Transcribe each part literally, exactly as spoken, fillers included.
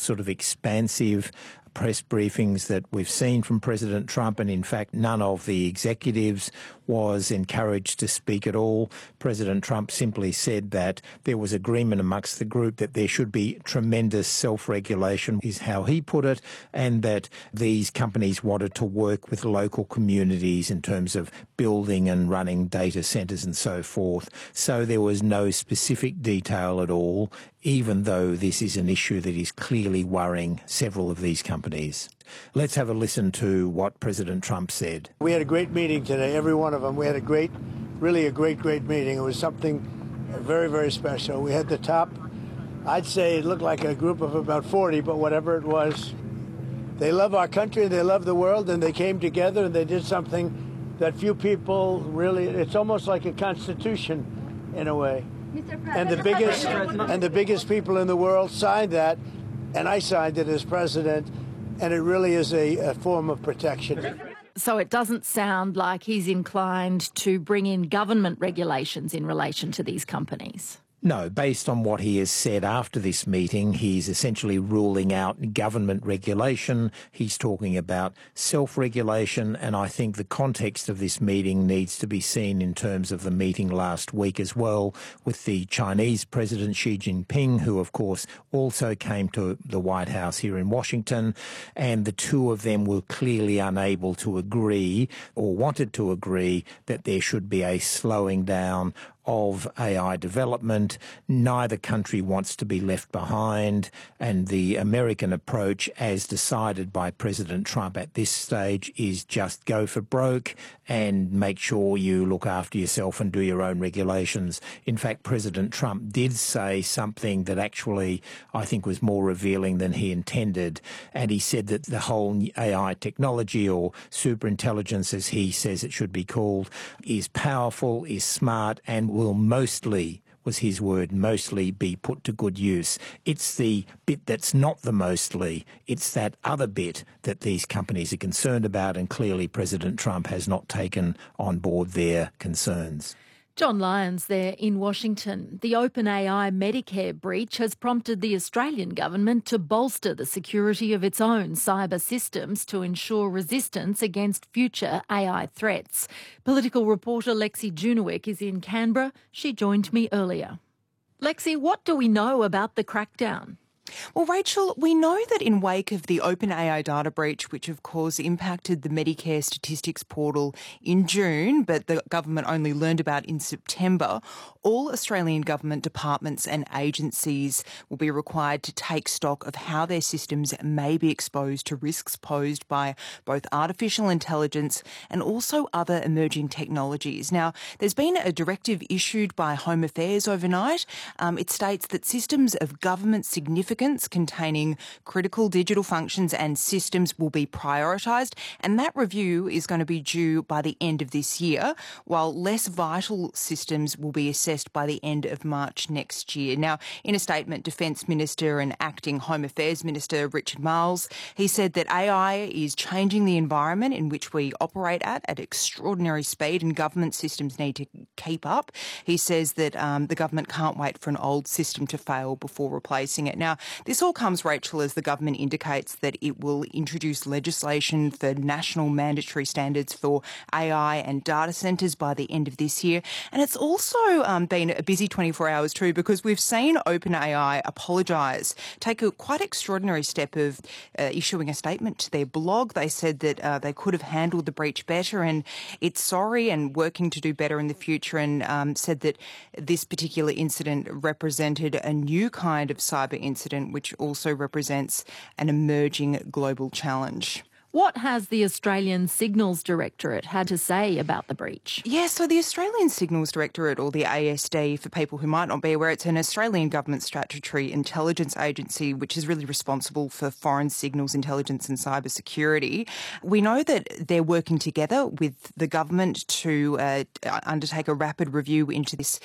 sort of expansive press briefings that we've seen from President Trump, and in fact none of the executives was encouraged to speak at all. President Trump simply said that there was agreement amongst the group that there should be tremendous self-regulation, is how he put it, and that these companies wanted to work with local communities in terms of building and running data centres and so forth. So there was no specific detail at all, even though this is an issue that is clearly worrying several of these companies. Let's have a listen to what President Trump said. We had a great meeting today, every one of them. We had a great, really a great, great meeting. It was something very, very special. We had the top, I'd say it looked like a group of about forty, but whatever it was. They love our country, they love the world, and they came together and they did something that few people really, it's almost like a constitution in a way. And the biggest and the biggest people in the world signed that, and I signed it as president, and it really is a, a form of protection. So it doesn't sound like he's inclined to bring in government regulations in relation to these companies. No, based on what he has said after this meeting, he's essentially ruling out government regulation. He's talking about self-regulation, and I think the context of this meeting needs to be seen in terms of the meeting last week as well with the Chinese President Xi Jinping, who of course also came to the White House here in Washington, and the two of them were clearly unable to agree or wanted to agree that there should be a slowing down of A I development. Neither country wants to be left behind, and the American approach, as decided by President Trump at this stage, is just go for broke and make sure you look after yourself and do your own regulations. In fact, President Trump did say something that actually I think was more revealing than he intended, and he said that the whole A I technology, or superintelligence as he says it should be called, is powerful, is smart, and will mostly, was his word, mostly be put to good use. It's the bit that's not the mostly. It's that other bit that these companies are concerned about, and clearly President Trump has not taken on board their concerns. John Lyons there in Washington. The OpenAI Medicare breach has prompted the Australian government to bolster the security of its own cyber systems to ensure resistance against future A I threats. Political reporter Lexi Junowick is in Canberra. She joined me earlier. Lexi, what do we know about the crackdown? Well, Rachel, we know that in wake of the OpenAI data breach, which of course impacted the Medicare statistics portal in June, but the government only learned about in September, all Australian government departments and agencies will be required to take stock of how their systems may be exposed to risks posed by both artificial intelligence and also other emerging technologies. Now, there's been a directive issued by Home Affairs overnight. Um, it states that systems of government significance containing critical digital functions and systems will be prioritised, and that review is going to be due by the end of this year, while less vital systems will be assessed by the end of March next year. Now, in a statement, Defence Minister and Acting Home Affairs Minister Richard Marles, he said that A I is changing the environment in which we operate at at extraordinary speed, and government systems need to keep up. He says that um, the government can't wait for an old system to fail before replacing it. Now, this all comes, Rachel, as the government indicates that it will introduce legislation for national mandatory standards for A I and data centres by the end of this year. And it's also um, been a busy twenty-four hours too, because we've seen OpenAI apologise, take a quite extraordinary step of uh, issuing a statement to their blog. They said that uh, they could have handled the breach better, and it's sorry and working to do better in the future, and um, said that this particular incident represented a new kind of cyber incident which also represents an emerging global challenge. What has the Australian Signals Directorate had to say about the breach? Yeah, so the Australian Signals Directorate, or the A S D, for people who might not be aware, it's an Australian government statutory intelligence agency which is really responsible for foreign signals intelligence and cyber security. We know that they're working together with the government to uh, undertake a rapid review into this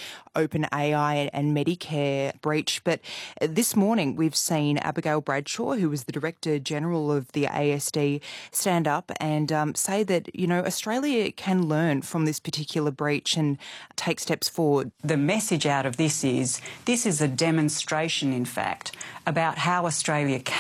OpenAI and Medicare breach. But this morning we've seen Abigail Bradshaw, who was the Director General of the A S D, stand up and um, say that, you know, Australia can learn from this particular breach and take steps forward. The message out of this is, this is a demonstration, in fact, about how Australia can